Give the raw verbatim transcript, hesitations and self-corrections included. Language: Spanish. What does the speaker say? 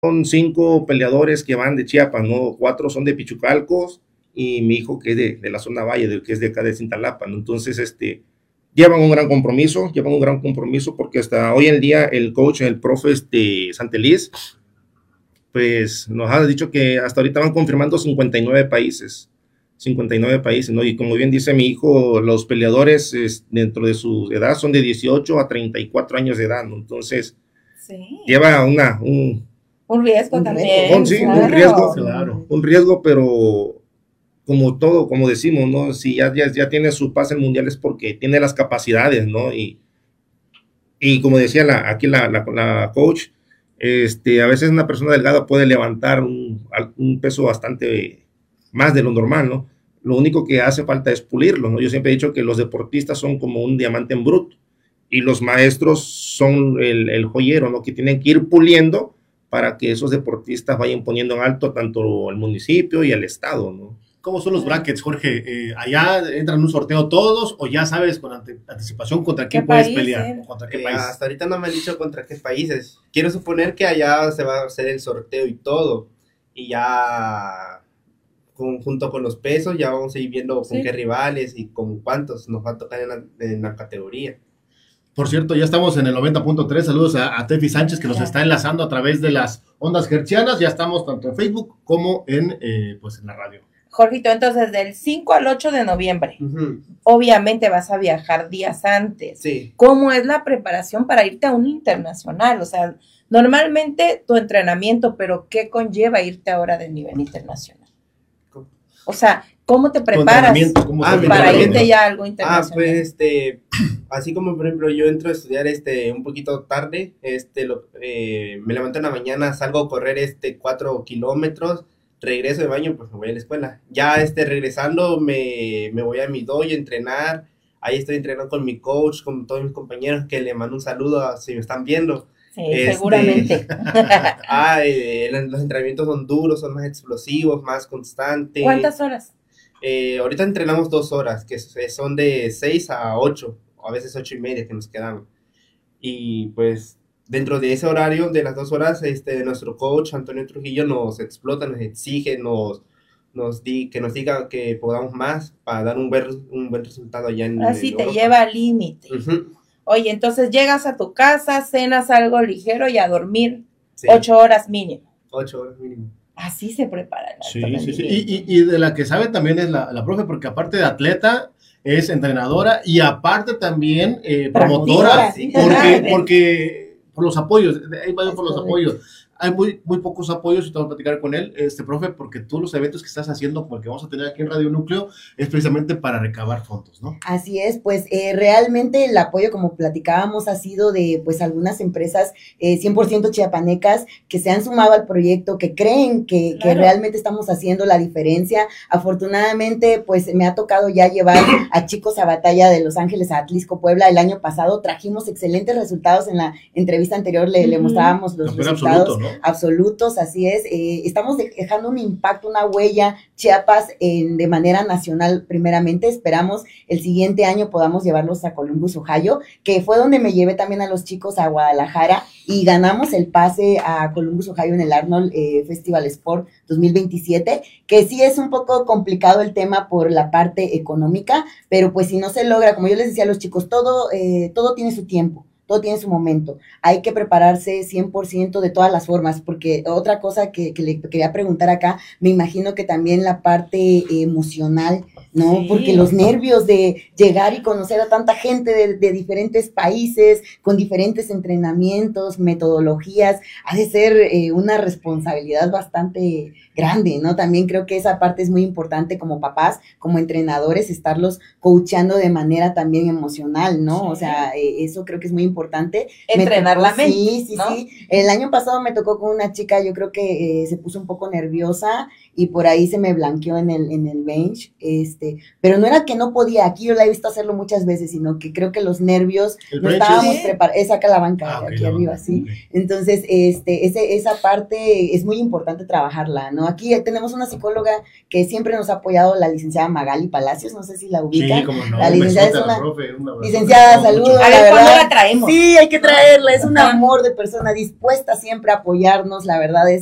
son cinco peleadores que van de Chiapas, ¿no? Cuatro son de Pichucalcos y mi hijo que es de, de la zona Valle, de, que es de acá de Cintalapa, ¿no? Entonces, este, llevan un gran compromiso, llevan un gran compromiso porque hasta hoy en día el coach, el profe este, Santeliz, pues nos ha dicho que hasta ahorita van confirmando cincuenta y nueve países, cincuenta y nueve países, ¿no? Y como bien dice mi hijo, los peleadores es, dentro de su edad son de dieciocho a treinta y cuatro años de edad, ¿no? Entonces, sí. lleva una, un, un riesgo un también. Riesgo, sí, claro. un riesgo, claro. un riesgo, pero como todo, como decimos, ¿no? Si ya, ya, ya tiene su pase en mundial es porque tiene las capacidades, ¿no? Y, y como decía la, aquí la, la, la coach, este, a veces una persona delgada puede levantar un, un peso bastante más de lo normal, ¿no? Lo único que hace falta es pulirlo, ¿no? Yo siempre he dicho que los deportistas son como un diamante en bruto y los maestros son el, el joyero, ¿no? Que tienen que ir puliendo para que esos deportistas vayan poniendo en alto tanto el municipio y el estado, ¿no? ¿Cómo son los brackets, Jorge? Eh, ¿Allá entran en un sorteo todos o ya sabes con ante anticipación contra quién puedes país, pelear? Eh? ¿Contra qué eh, país? Hasta ahorita no me han dicho contra qué países. Quiero suponer que allá se va a hacer el sorteo y todo. Y ya con, junto con los pesos ya vamos a ir viendo con sí. qué rivales y con cuántos nos va a tocar en la, en la categoría. Por cierto, ya estamos en el noventa punto tres. Saludos a, a Tefi Sánchez que nos está enlazando a través de las ondas hertzianas. Ya estamos tanto en Facebook como en, eh, pues en la radio. Jorgito, entonces del cinco al ocho de noviembre, uh-huh. obviamente vas a viajar días antes. Sí. ¿Cómo es la preparación para irte a un internacional? O sea, normalmente tu entrenamiento, pero ¿qué conlleva irte ahora de nivel internacional? ¿Cómo? O sea, ¿cómo te preparas ¿Cómo ah, para irte ya a algo internacional? Ah, pues este, así como por ejemplo yo entro a estudiar este un poquito tarde, este, lo, eh, me levanto en la mañana, salgo a correr este cuatro kilómetros, regreso de baño, pues me voy a la escuela. Ya este, regresando me, me voy a mi dojo a entrenar. Ahí estoy entrenando con mi coach, con todos mis compañeros, que le mando un saludo a, si me están viendo. Sí, este, seguramente. ah, eh, los entrenamientos son duros, son más explosivos, más constantes. ¿Cuántas horas? Eh, ahorita entrenamos dos horas, que son de seis a ocho, o a veces ocho y media que nos quedamos. Y pues dentro de ese horario, de las dos horas, este, nuestro coach, Antonio Trujillo, nos explota, nos exige, nos, nos di, que nos diga que podamos más para dar un buen, un buen resultado allá en Así en te Europa. lleva al límite. Uh-huh. Oye, entonces llegas a tu casa, cenas algo ligero y a dormir Sí. ocho horas mínimo. Ocho horas mínimo. Así se prepara. Sí, sí, sí. Y, y, y de la que sabe también es la, la profe, porque aparte de atleta, es entrenadora y aparte también eh, promotora, sí, porque, porque por los apoyos, ahí va por los apoyos. Hay muy, muy pocos apoyos, y te voy a platicar con él, este profe, porque todos los eventos que estás haciendo, como el que vamos a tener aquí en Radio Núcleo, es precisamente para recabar fondos, ¿no? Así es, pues eh, realmente el apoyo, como platicábamos, ha sido de pues algunas empresas eh, cien por ciento chiapanecas que se han sumado al proyecto, que creen que, claro. que realmente estamos haciendo la diferencia. Afortunadamente, pues me ha tocado ya llevar a chicos a batalla de Los Ángeles a Atlisco, Puebla. El año pasado trajimos excelentes resultados. En la entrevista anterior le, uh-huh. le mostrábamos los no, resultados. Absoluto, ¿no? Absolutos, así es. Eh, estamos dejando un impacto, una huella, Chiapas, en, de manera nacional primeramente. Esperamos el siguiente año podamos llevarlos a Columbus, Ohio, que fue donde me llevé también a los chicos a Guadalajara y ganamos el pase a Columbus, Ohio en el Arnold eh, Festival Sport dos mil veintisiete, que sí es un poco complicado el tema por la parte económica, pero pues si no se logra, como yo les decía a los chicos, todo, eh, todo tiene su tiempo. Todo tiene su momento, hay que prepararse cien por ciento de todas las formas, porque otra cosa que, que le quería preguntar acá, me imagino que también la parte emocional, ¿no? Sí. Porque los nervios de llegar y conocer a tanta gente de, de diferentes países, con diferentes entrenamientos, metodologías, ha de ser eh, una responsabilidad bastante grande, ¿no? También creo que esa parte es muy importante como papás, como entrenadores, estarlos coachando de manera también emocional, ¿no? Sí. O sea, eh, eso creo que es muy importante. Importante. Entrenar tocó, la mente, sí, sí, ¿no? sí. El año pasado me tocó con una chica, yo creo que eh, se puso un poco nerviosa y por ahí se me blanqueó en el, en el bench, este, este, pero no era que no podía, aquí yo la he visto hacerlo muchas veces, sino que creo que los nervios El no breche, estábamos ¿sí? preparados, esa acá la banca, Ah, ok, aquí la arriba, banca, sí. ok. Entonces, este, ese, esa parte es muy importante trabajarla, ¿no? Aquí tenemos una psicóloga que siempre nos ha apoyado, la licenciada Magali Palacios, no sé si la ubican. Sí, como no. La un licenciada es besote a la una- profe, un abrazo. Licenciada, No, saludos. mucho. A la ver, ¿cuándo verdad, la traemos? Sí, hay que traerla, es un Ajá. amor de persona dispuesta siempre a apoyarnos, la verdad es